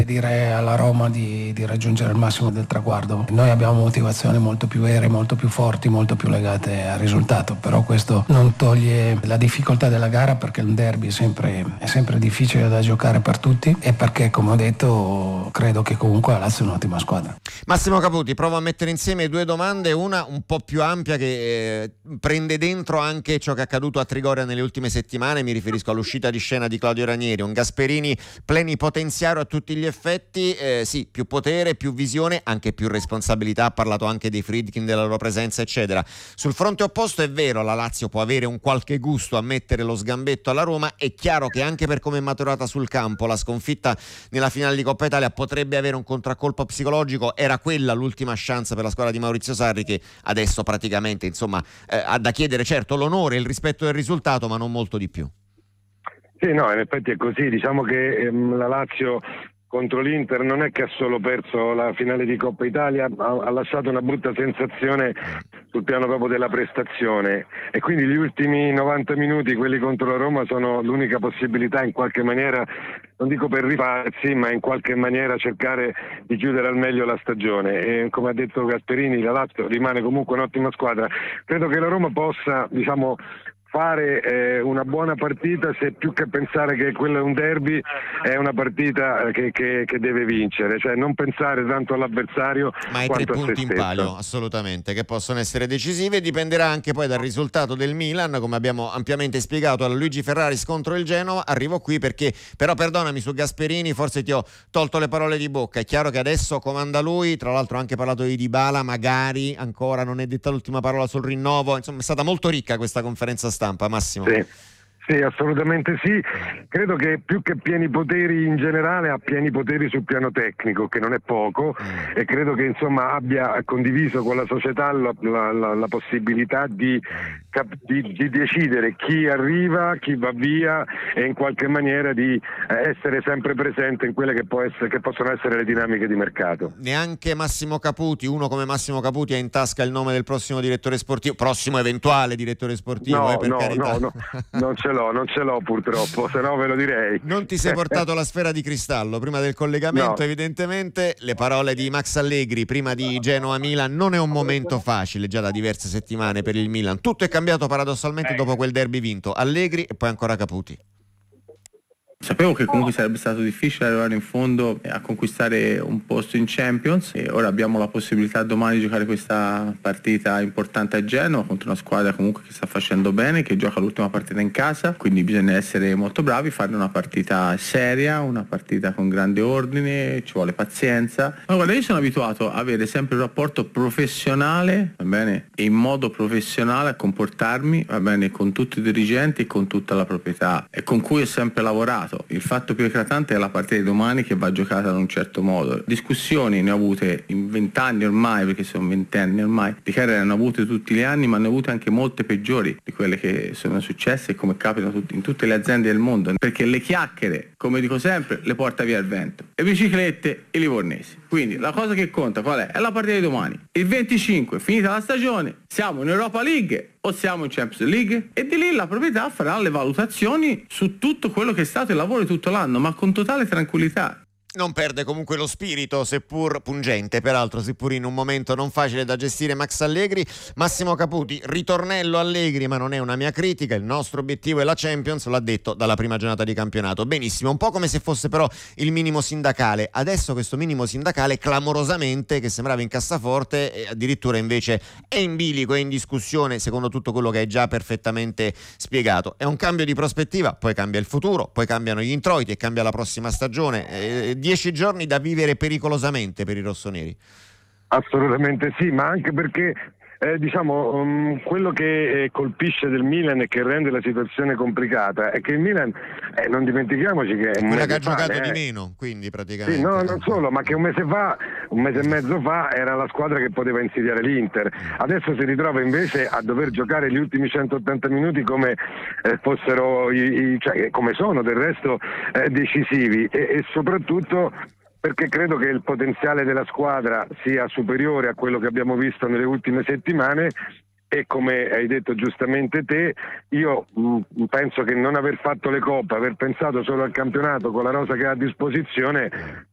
dire alla Roma di raggiungere il massimo del traguardo. Noi abbiamo motivazioni molto più vere, molto più forti, molto più legate al risultato, però questo non toglie la difficoltà della gara, perché il derby è sempre difficile da giocare per tutti, e perché, come ho detto, credo che comunque la Lazio è un'ottima squadra. Massimo Caputi, provo a mettere insieme due domande, una un po' più ampia che prende dentro anche ciò che è accaduto a Trigoria nelle ultime settimane. Mi riferisco all'uscita di scena di Claudio Ranieri, un Gasperini plenipotenziario a tutti gli effetti, sì, più potere, più visione, anche più responsabilità. Ha parlato anche dei Friedkin, della loro presenza eccetera. Sul fronte opposto è vero, la Lazio può avere un qualche gusto a mettere lo sgambetto alla Roma. È chiaro che anche per come è maturata sul campo la sconfitta nella finale di Coppa Italia potrebbe avere un contraccolpo psicologico. Era quella l'ultima chance per la squadra di Maurizio Sarri, che adesso praticamente insomma ha da chiedere certo l'onore e il rispetto del risultato, ma non molto di più. Sì, no, in effetti è così. Diciamo che la Lazio contro l'Inter non è che ha solo perso la finale di Coppa Italia, ha lasciato una brutta sensazione sul piano proprio della prestazione, e quindi gli ultimi 90 minuti, quelli contro la Roma, sono l'unica possibilità in qualche maniera, non dico per rifarsi, ma in qualche maniera cercare di chiudere al meglio la stagione. E come ha detto Gasperini, la Lazio rimane comunque un'ottima squadra. Credo che la Roma possa, diciamo, fare una buona partita, se più che pensare che quello è un derby, è una partita che deve vincere, cioè non pensare tanto all'avversario ma hai 3 quanto a se punti in stesso. palio, assolutamente, che possono essere decisive. Dipenderà anche poi dal risultato del Milan, come abbiamo ampiamente spiegato alla Luigi Ferraris contro il Genova. Arrivo qui perché, però perdonami, su Gasperini forse ti ho tolto le parole di bocca. È chiaro che adesso comanda lui, tra l'altro ha anche parlato di Dybala, magari ancora non è detta l'ultima parola sul rinnovo. Insomma, è stata molto ricca questa conferenza stampa, Massimo. Sì, assolutamente sì. Credo che più che pieni poteri in generale ha pieni poteri sul piano tecnico, che non è poco, e credo che insomma abbia condiviso con la società la possibilità di decidere chi arriva, chi va via, e in qualche maniera di essere sempre presente in quelle che possono essere le dinamiche di mercato. Neanche Massimo Caputi, uno come Massimo Caputi, ha in tasca il nome del prossimo direttore sportivo, prossimo eventuale direttore sportivo, per carità. No, non ce l'ho purtroppo, se no ve lo direi. Non ti sei portato la sfera di cristallo prima del collegamento, No. evidentemente. Le parole di Max Allegri prima di Genoa-Milan: non è un momento facile già da diverse settimane per il Milan. Tutto è cambiato paradossalmente dopo quel derby vinto. Allegri e poi ancora Caputi. Sapevo che comunque sarebbe stato difficile arrivare in fondo a conquistare un posto in Champions, e ora abbiamo la possibilità domani di giocare questa partita importante a Genova contro una squadra comunque che sta facendo bene, che gioca l'ultima partita in casa, quindi bisogna essere molto bravi, fare una partita seria, una partita con grande ordine, ci vuole pazienza. Ma guarda, io sono abituato a avere sempre un rapporto professionale, va bene, e in modo professionale a comportarmi, va bene, con tutti i dirigenti e con tutta la proprietà, e con cui ho sempre lavorato. Il fatto più eclatante è la partita di domani, che va giocata in un certo modo. Discussioni ne ho avute in 20 anni ormai, perché sono 20 anni ormai di carriera, ne ho avute tutti gli anni, ma ne ho avute anche molte peggiori di quelle che sono successe, come capita in tutte le aziende del mondo, perché le chiacchiere, come dico sempre, le porta via il vento, le biciclette e i livornesi. Quindi la cosa che conta qual è? È la partita di domani. Il 25, finita la stagione, siamo in Europa League o siamo in Champions League, e di lì la proprietà farà le valutazioni su tutto quello che è stato il lavoro di tutto l'anno, ma con totale tranquillità. Non perde comunque lo spirito, seppur pungente, peraltro, seppur in un momento non facile da gestire, Max Allegri. Massimo Caputi, ritornello Allegri, ma non è una mia critica, il nostro obiettivo è la Champions, l'ha detto dalla prima giornata di campionato. Benissimo, un po' come se fosse però il minimo sindacale. Adesso questo minimo sindacale clamorosamente, che sembrava in cassaforte, e addirittura invece è in bilico, è in discussione, secondo tutto quello che hai già perfettamente spiegato. È un cambio di prospettiva, poi cambia il futuro, poi cambiano gli introiti e cambia la prossima stagione. 10 giorni da vivere pericolosamente per i rossoneri. Assolutamente sì, ma anche perché quello che colpisce del Milan e che rende la situazione complicata è che il Milan, non dimentichiamoci che è quella che ha giocato di meno, quindi praticamente. Sì, no, non solo, ma che un mese e mezzo fa era la squadra che poteva insidiare l'Inter. Adesso si ritrova invece a dover giocare gli ultimi 180 minuti come fossero cioè, come sono del resto decisivi, e soprattutto perché credo che il potenziale della squadra sia superiore a quello che abbiamo visto nelle ultime settimane, e come hai detto giustamente te, io penso che non aver fatto le coppe, aver pensato solo al campionato con la rosa che ha a disposizione,